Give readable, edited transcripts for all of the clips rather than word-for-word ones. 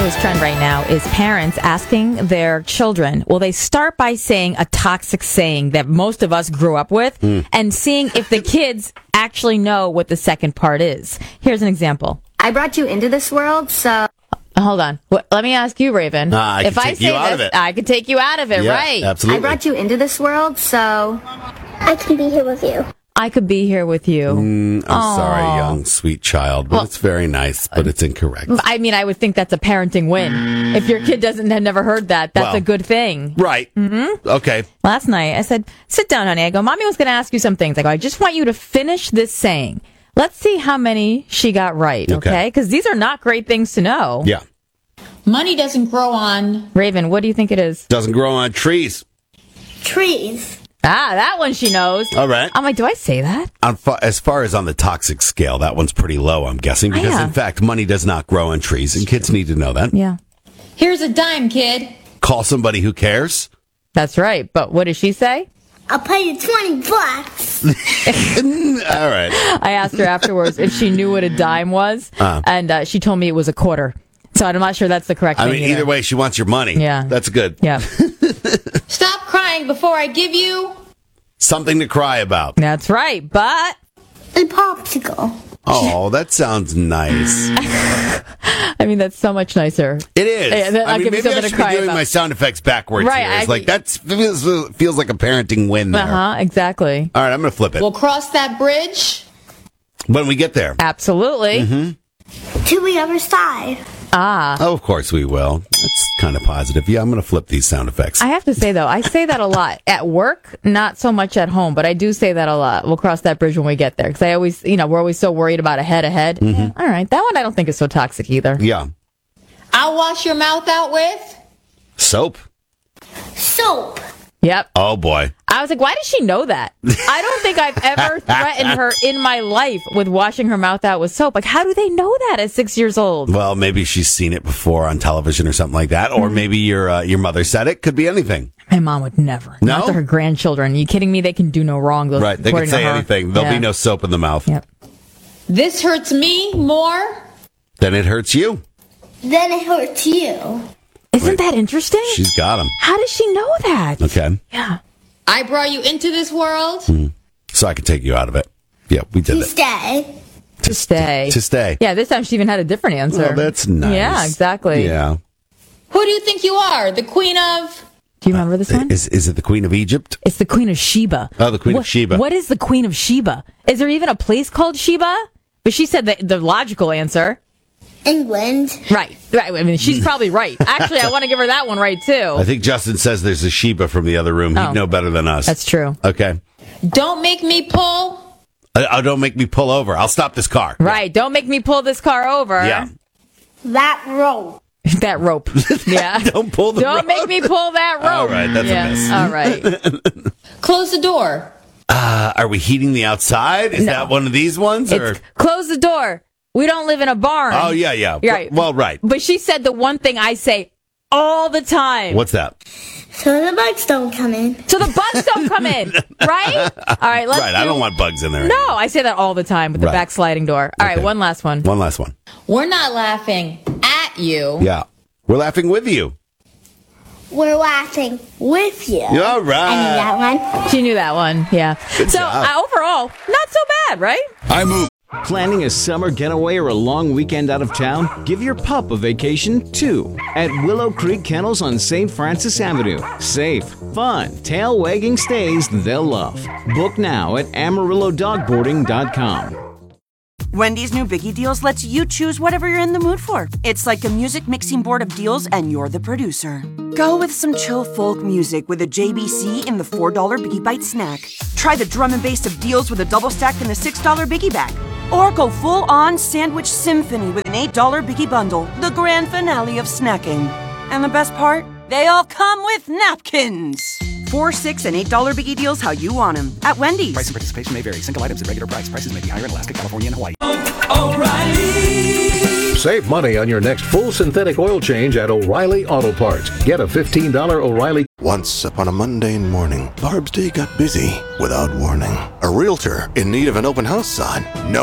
newest trend right now is parents asking their children, will they start by saying a toxic saying that most of us grew up with and seeing if the kids actually know what the second part is. Here's an example. I brought you into this world, so... Hold on. Let me ask you, Raven. If I say this, I could take you out of it, yeah, right? Absolutely. I brought you into this world, so... I can be here with you. I could be here with you. I'm sorry, young, sweet child, but it's very nice, but it's incorrect. I mean, I would think that's a parenting win. If your kid have never heard that, that's a good thing. Right. Mm-hmm. Okay. Last night, I said, sit down, honey. I go, Mommy was going to ask you some things. I go, I just want you to finish this saying. Let's see how many she got right, okay? Because these are not great things to know. Yeah. Money doesn't grow on... Raven, what do you think it is? Doesn't grow on trees. Trees. That one she knows. All right. I'm like, do I say that? As far as on the toxic scale, that one's pretty low, I'm guessing, because in fact, money does not grow on trees, and kids need to know that. Yeah. Here's a dime, kid. Call somebody who cares. That's right. But what does she say? I'll pay you $20. All right. I asked her afterwards if she knew what a dime was, and she told me it was a quarter. So I'm not sure that's the correct thing. I mean, either way, she wants your money. Yeah. That's good. Yeah. Stop crying before I give you... Something to cry about. That's right, but... A popsicle. Oh, that sounds nice. I mean, that's so much nicer. It is. I'll I mean, give you maybe I something to should be cry doing about. my sound effects backwards Right, here. It's like, that feels like a parenting win there. Exactly. All right, I'm going to flip it. We'll cross that bridge. When we get there. Absolutely. Mm-hmm. To the other side. Oh, of course we will. That's kind of positive. Yeah, I'm going to flip these sound effects. I have to say, though, I say that a lot. At work, not so much at home, but I do say that a lot. We'll cross that bridge when we get there. Because I always, we're always so worried about ahead. Mm-hmm. Yeah, all right. That one I don't think is so toxic either. Yeah. I'll wash your mouth out with... Soap. Soap. Yep. Oh, boy. I was like, why does she know that? I don't think I've ever threatened her in my life with washing her mouth out with soap. Like, how do they know that at 6 years old? Well, maybe she's seen it before on television or something like that. Or maybe your mother said it. Could be anything. My mom would never. No? Not to her grandchildren. Are you kidding me? They can do no wrong. Right. They can say anything. There'll be no soap in the mouth. Yep. This hurts me more... Then it hurts you. Then it hurts you. Isn't that interesting? She's got him. How does she know that? Okay. Yeah. I brought you into this world... So I can take you out of it. Yeah, we did To it. stay. To stay. To stay. Yeah, this time she even had a different answer. Oh, that's nice. Yeah, exactly. Yeah. Who do you think you are? The queen of... Do you remember this one? Is it the Queen of Egypt? It's the Queen of Sheba. Oh, the Queen of Sheba. What is the Queen of Sheba? Is there even a place called Sheba? But she said the logical answer. England. Right. I mean, she's probably right. Actually, I want to give her that one right, too. I think Justin says there's a Sheba from the other room. He'd know better than us. That's true. Okay. Don't make me pull... Don't make me pull over. I'll stop this car. Right. Don't make me pull this car over. Yeah. That rope. That rope. Yeah. Don't pull the rope. Don't make me pull that rope. All right, that's a miss. All right. Close the door. Are we heating the outside? Is that one of these ones? Or? It's close the door. We don't live in a barn. Oh, yeah. Right. Well, right. But she said the one thing I say all the time. What's that? So the bugs don't come in. So the bugs don't come in, right? All right, let's Right, I don't want bugs in there. No, I say that all the time with the Right. back sliding door. All right, Okay. one last one. One last one. We're not laughing at you. Yeah. We're laughing with you. We're laughing with you. All right. I knew that one. She knew that one, yeah. Good So job. overall, not so bad, right? I move. Planning a summer getaway or a long weekend out of town? Give your pup a vacation too at Willow Creek Kennels on St. Francis Avenue. Safe, fun, tail wagging stays they'll love. Book now at AmarilloDogboarding.com. Wendy's new Biggie Deals lets you choose whatever you're in the mood for. It's like a music mixing board of deals, and you're the producer. Go with some chill folk music with a JBC in the $4 Biggie Bite snack. Try the drum and bass of deals with a double stack in the $6 Biggie Bag. Or go full-on sandwich symphony with an $8 Biggie Bundle, the grand finale of snacking. And the best part? They all come with napkins. $4, $6, and $8 Biggie Deals how you want them at Wendy's. Price and participation may vary. Single items at regular price. Prices may be higher in Alaska, California, and Hawaii. Save money on your next full synthetic oil change at O'Reilly Auto Parts. Get a $15 O'Reilly. Once upon a mundane morning, Barb's day got busy without warning. A realtor in need of an open house sign? No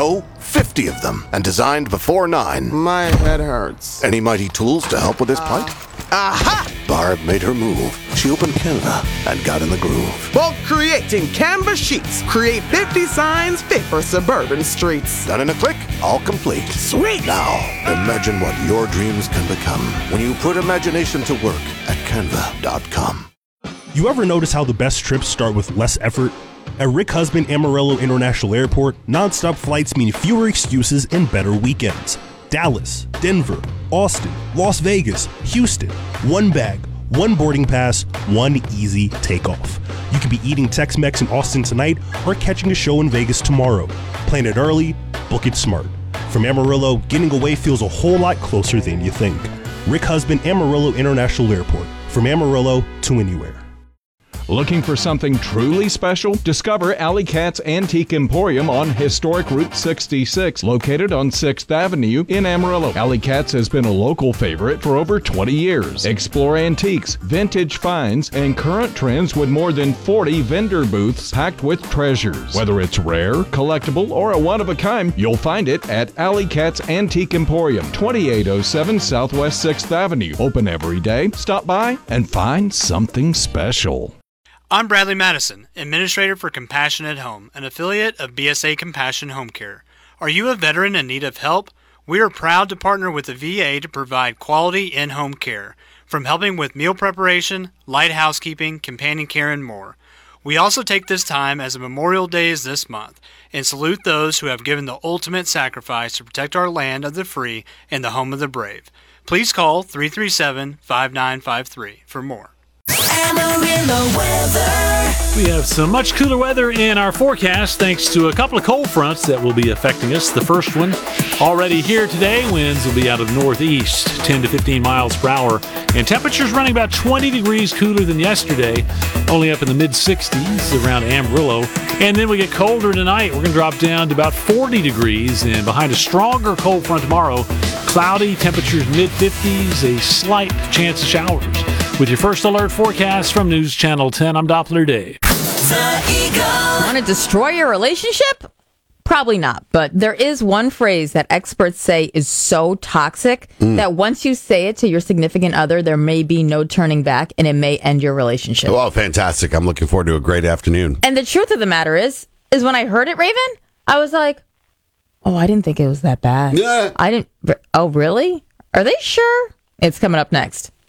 50 of them, and designed before 9. My head hurts. Any mighty tools to help with this plight? Aha! Barb made her move. She opened Canva and got in the groove. Bulk creating Canva sheets. Create 50 signs fit for suburban streets. Done in a click, all complete. Sweet! Now, imagine what your dreams can become when you put imagination to work at canva.com. You ever notice how the best trips start with less effort? At Rick Husband Amarillo International Airport, nonstop flights mean fewer excuses and better weekends. Dallas, Denver, Austin, Las Vegas, Houston. One bag, one boarding pass, one easy takeoff. You could be eating Tex-Mex in Austin tonight or catching a show in Vegas tomorrow. Plan it early, book it smart. From Amarillo, getting away feels a whole lot closer than you think. Rick Husband Amarillo International Airport. From Amarillo to anywhere. Looking for something truly special? Discover Alley Cat's Antique Emporium on historic Route 66, located on 6th Avenue in Amarillo. Alley Cat's has been a local favorite for over 20 years. Explore antiques, vintage finds, and current trends with more than 40 vendor booths packed with treasures. Whether it's rare, collectible, or a one-of-a-kind, you'll find it at Alley Cat's Antique Emporium, 2807 Southwest 6th Avenue. Open every day. Stop by and find something special. I'm Bradley Madison, Administrator for Compassion at Home, an affiliate of BSA Compassion Home Care. Are you a veteran in need of help? We are proud to partner with the VA to provide quality in-home care, from helping with meal preparation, light housekeeping, companion care, and more. We also take this time, as Memorial Day is this month, and salute those who have given the ultimate sacrifice to protect our land of the free and the home of the brave. Please call 337-5953 for more. Amarillo weather. We have some much cooler weather in our forecast thanks to a couple of cold fronts that will be affecting us. The first one already here today. Winds will be out of northeast, 10 to 15 miles per hour. And temperatures running about 20 degrees cooler than yesterday, only up in the mid-60s around Amarillo. And then we get colder tonight. We're going to drop down to about 40 degrees. And behind a stronger cold front tomorrow, cloudy, temperatures mid-50s, a slight chance of showers. With your first alert forecast from News Channel 10, I'm Doppler Dave. The Eagle. Want to destroy your relationship? Probably not. But there is one phrase that experts say is so toxic that once you say it to your significant other, there may be no turning back and it may end your relationship. Oh, fantastic. I'm looking forward to a great afternoon. And the truth of the matter is when I heard it, Raven, I was like, oh, I didn't think it was that bad. Yeah. Oh, really? Are they sure? It's coming up next.